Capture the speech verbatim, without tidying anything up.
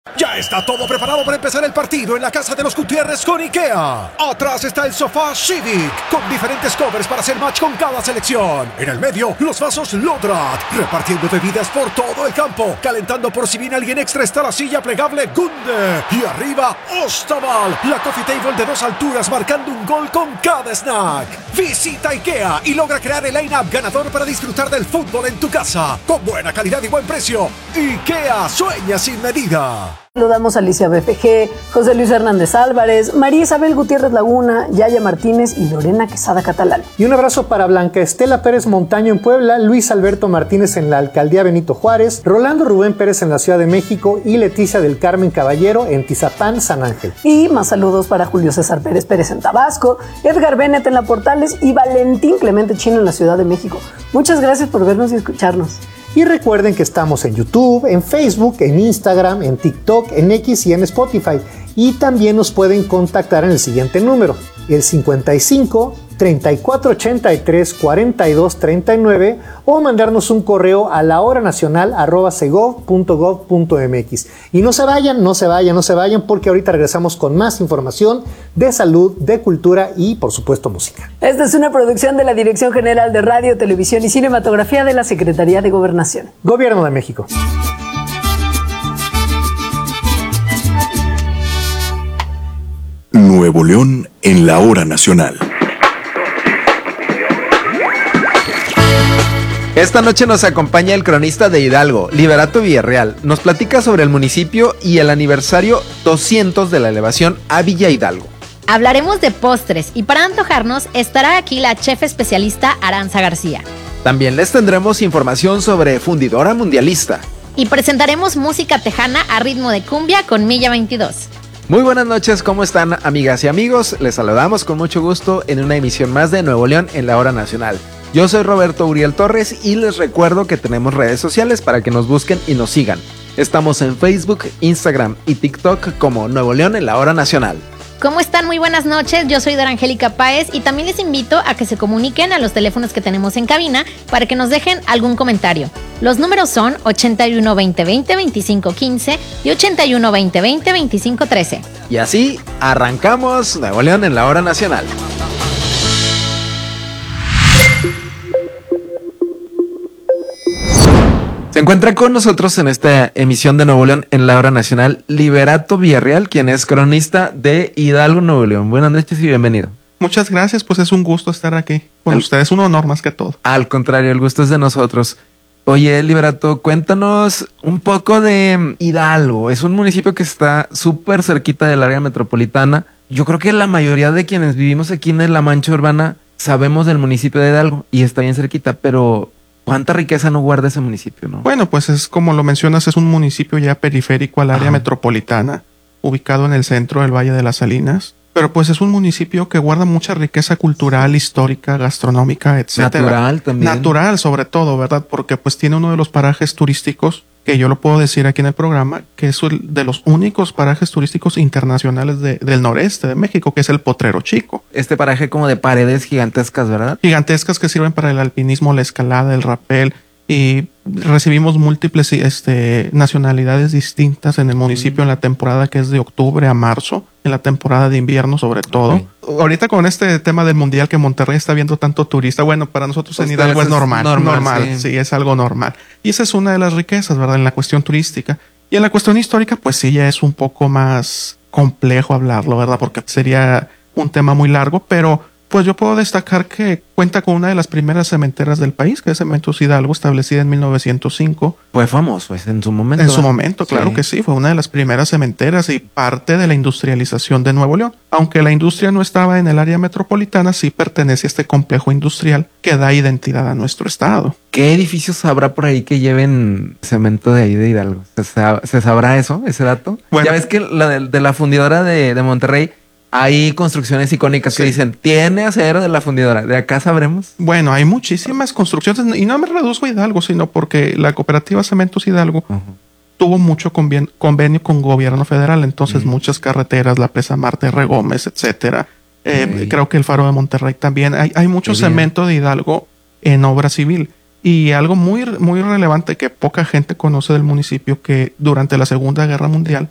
Ya está todo preparado para empezar el partido en la casa de los Gutiérrez con IKEA. Atrás está el sofá Civic, con diferentes covers para hacer match con cada selección. En el medio, los vasos Lodrat, repartiendo bebidas por todo el campo. Calentando por si viene alguien extra está la silla plegable Gunde. Y arriba, Ostaval, la coffee table de dos alturas marcando un gol con cada snack. Visita IKEA y logra crear el line-up ganador para disfrutar del fútbol en tu casa. Con buena calidad y buen precio. IKEA sueña sin medida. Saludamos a Alicia B F G, José Luis Hernández Álvarez, María Isabel Gutiérrez Laguna, Yaya Martínez y Lorena Quesada Catalán. Y un abrazo para Blanca Estela Pérez Montaño en Puebla, Luis Alberto Martínez en la Alcaldía Benito Juárez, Rolando Rubén Pérez en la Ciudad de México y Leticia del Carmen Caballero en Tizapán, San Ángel. Y más saludos para Julio César Pérez Pérez en Tabasco, Edgar Bennett en La Portales y Valentín Clemente Chino en la Ciudad de México. Muchas gracias por vernos y escucharnos. Y recuerden que estamos en YouTube, en Facebook, en Instagram, en TikTok, en X y en Spotify. Y también nos pueden contactar en el siguiente número, el cincuenta y cinco, treinta y cuatro ochenta y tres, cuarenta y dos treinta y nueve o mandarnos un correo a la hora nacional arroba segov punto gov punto mx. Y no se vayan, no se vayan, no se vayan porque ahorita regresamos con más información de salud, de cultura y por supuesto música. Esta es una producción de la Dirección General de Radio, Televisión y Cinematografía de la Secretaría de Gobernación. Gobierno de México. Nuevo León en la hora nacional. Esta noche nos acompaña el cronista de Hidalgo, Liberato Villarreal. Nos platica sobre el municipio y el aniversario doscientos de la elevación a Villa Hidalgo. Hablaremos de postres y para antojarnos estará aquí la chef especialista Aranza García. También les tendremos información sobre Fundidora Mundialista. Y presentaremos música tejana a ritmo de cumbia con Milla veintidós. Muy buenas noches, ¿cómo están amigas y amigos? Les saludamos con mucho gusto en una emisión más de Nuevo León en la hora nacional. Yo soy Roberto Uriel Torres y les recuerdo que tenemos redes sociales para que nos busquen y nos sigan. Estamos en Facebook, Instagram y TikTok como Nuevo León en la hora nacional. ¿Cómo están? Muy buenas noches, yo soy Dora Angélica Páez y también les invito a que se comuniquen a los teléfonos que tenemos en cabina para que nos dejen algún comentario. Los números son ochenta y uno, veinte, veinte, veinticinco, quince y ochenta y uno, veinte, veinte, veinticinco, trece. Y así arrancamos Nuevo León en la hora nacional. Se encuentra con nosotros en esta emisión de Nuevo León en la hora nacional Liberato Villarreal, quien es cronista de Hidalgo, Nuevo León. Buenas noches y bienvenido. Muchas gracias, pues es un gusto estar aquí con Al, ustedes, un honor más que todo. Al contrario, el gusto es de nosotros. Oye, Liberato, cuéntanos un poco de Hidalgo. Es un municipio que está súper cerquita del área metropolitana. Yo creo que la mayoría de quienes vivimos aquí en la Mancha Urbana sabemos del municipio de Hidalgo y está bien cerquita, pero ¿cuánta riqueza no guarda ese municipio, no? Bueno, pues es como lo mencionas, es un municipio ya periférico al área Ajá. metropolitana, ubicado en el centro del Valle de las Salinas. Pero pues es un municipio que guarda mucha riqueza cultural, histórica, gastronómica, etcétera. Natural también. Natural sobre todo, ¿verdad? Porque pues tiene uno de los parajes turísticos, que yo lo puedo decir aquí en el programa, que es el de los únicos parajes turísticos internacionales de, del noreste de México, que es el Potrero Chico. Este paraje como de paredes gigantescas, ¿verdad? Gigantescas que sirven para el alpinismo, la escalada, el rappel, y recibimos múltiples este, nacionalidades distintas en el municipio mm. en la temporada que es de octubre a marzo, en la temporada de invierno sobre todo. Okay. Ahorita con este tema del mundial que Monterrey está viendo tanto turista, bueno, para nosotros en Hidalgo es normal, normal, normal sí. sí, es algo normal. Y esa es una de las riquezas, ¿verdad? En la cuestión turística. Y en la cuestión histórica, pues sí, ya es un poco más complejo hablarlo, ¿verdad? Porque sería un tema muy largo, pero pues yo puedo destacar que cuenta con una de las primeras cementeras del país, que es Cementos Hidalgo, establecida en mil novecientos cinco. Fue famoso en su momento. En su momento, claro sí. que sí. Fue una de las primeras cementeras y parte de la industrialización de Nuevo León. Aunque la industria no estaba en el área metropolitana, sí pertenece a este complejo industrial que da identidad a nuestro estado. ¿Qué edificios habrá por ahí que lleven cemento de ahí de Hidalgo? ¿Se, sab- ¿se sabrá eso, ese dato? Bueno, ya ves que la de, de la fundidora de, de Monterrey hay construcciones icónicas sí. que dicen, tiene acero de la fundidora. ¿De acá sabremos? Bueno, hay muchísimas construcciones. Y no me reduzco a Hidalgo, sino porque la cooperativa Cementos Hidalgo uh-huh. tuvo mucho conven- convenio con gobierno federal. Entonces, uh-huh. muchas carreteras, la presa Marte R. Gómez, etcétera. Eh, uh-huh. Creo que el Faro de Monterrey también. Hay, hay mucho cemento de Hidalgo en obra civil. Y algo muy, muy relevante que poca gente conoce del municipio, que durante la Segunda Guerra Mundial